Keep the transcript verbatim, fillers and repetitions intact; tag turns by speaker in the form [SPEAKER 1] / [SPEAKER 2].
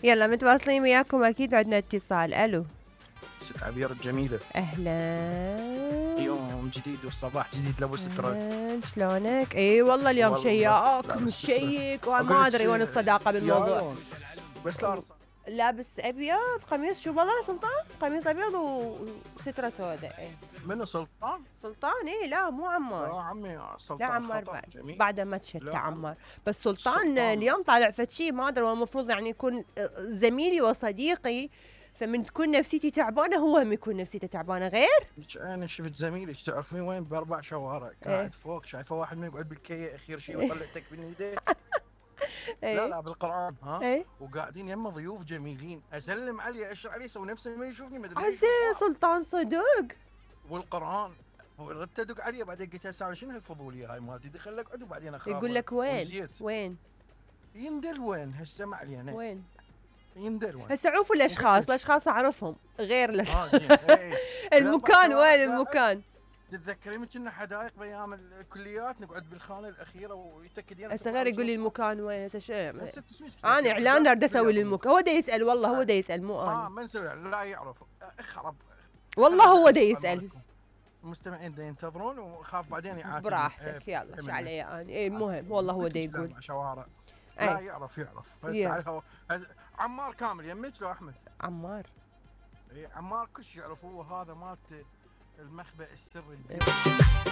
[SPEAKER 1] يلا متواصلين وياكم اكيد. عندنا اتصال. الو
[SPEAKER 2] ست عبير الجميلة،
[SPEAKER 1] اهلا.
[SPEAKER 2] يوم جديد والصباح جديد لابو سترة.
[SPEAKER 1] أهلاً، شلونك؟ اي والله اليوم
[SPEAKER 2] والله
[SPEAKER 1] شياك
[SPEAKER 2] لابس
[SPEAKER 1] مش
[SPEAKER 2] سترة.
[SPEAKER 1] شيك
[SPEAKER 2] أقول
[SPEAKER 1] وما
[SPEAKER 2] لك
[SPEAKER 1] ادري وين الصداقه
[SPEAKER 2] يا
[SPEAKER 1] بالموضوع.
[SPEAKER 2] عيون بس لا
[SPEAKER 1] لابس ابيض قميص شو والله سلطان، قميص ابيض وستره سوداء. ايه
[SPEAKER 2] منو سلطان؟
[SPEAKER 1] سلطان. ايه لا مو
[SPEAKER 2] لا
[SPEAKER 1] عمار.
[SPEAKER 2] عمي
[SPEAKER 1] لا
[SPEAKER 2] سلطان
[SPEAKER 1] عمار
[SPEAKER 2] خطر
[SPEAKER 1] بعد
[SPEAKER 2] جميل.
[SPEAKER 1] بعد ما تشتى
[SPEAKER 2] لا عم
[SPEAKER 1] عمار. بس سلطان
[SPEAKER 2] سلطان
[SPEAKER 1] اليوم طالع فد شي ما ادري، هو المفروض يعني يكون زميلي وصديقي، فمن تكون نفسيتي تعبانه هو هم يكون نفسيته تعبانه غير.
[SPEAKER 2] انا شفت زميلك تعرفين وين؟ باربع شوارع
[SPEAKER 1] ايه
[SPEAKER 2] قاعد فوق، شايفه واحد ما يقعد بالكيه اخير شيء ويطلع تك من ايده. لا
[SPEAKER 1] ايه
[SPEAKER 2] لا بالقران ها.
[SPEAKER 1] ايه
[SPEAKER 2] وقاعدين يمه ضيوف جميلين، اسلم عليه اشر عليه يسوي نفسه ما يشوفني، ما ادري ليش
[SPEAKER 1] عزيز
[SPEAKER 2] بالضبط.
[SPEAKER 1] سلطان صدق.
[SPEAKER 2] والقران ردت ادق عليه بعدين قلت هسه شنو هالفضوليه هاي مالتي، دخل اقعد وبعدين اخاف
[SPEAKER 1] يقول لك وين
[SPEAKER 2] ونسيت.
[SPEAKER 1] وين
[SPEAKER 2] يندل وين هسه ما علينا.
[SPEAKER 1] وين
[SPEAKER 2] يندل وين
[SPEAKER 1] هسه عوفوا الاشخاص، الاشخاص اعرفهم غير
[SPEAKER 2] اه
[SPEAKER 1] الاشخاص.
[SPEAKER 2] زين ايه.
[SPEAKER 1] المكان وين المكان؟
[SPEAKER 2] تتذكرين كنا حدائق بايام الكليات نقعد بالخانه الاخيره ويتاكدين.
[SPEAKER 1] هسه غير يقول لي المكان وين. هسه شو
[SPEAKER 2] هسه تسويش
[SPEAKER 1] انا اعلان ارد اسوي للمكان. هو دا يسال والله، هو دا يسال مو
[SPEAKER 2] اه
[SPEAKER 1] انا.
[SPEAKER 2] ما نسوي لا يعرف اخرب.
[SPEAKER 1] والله هو دا يسال.
[SPEAKER 2] المستمعين دا ينتظرون وخاف بعدين يعاتب.
[SPEAKER 1] براحتك يلا ايش علي انا. ايه المهم والله هو دا يقول.
[SPEAKER 2] شوارع لا يعرف يعرف بس على عمار كامل يمك لو احمد
[SPEAKER 1] عمار.
[SPEAKER 2] اي عمار كلش يعرف، هو هذا مالت المخبأ السري.